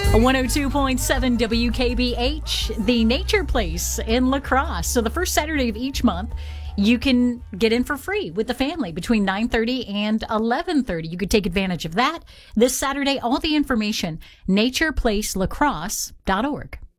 102.7 WKBH, the Nature Place in La Crosse. So the first Saturday of each month, you can get in for free with the family between 9:30 and 11:30. You could take advantage of that. This Saturday, all the information, natureplacelacrosse.org.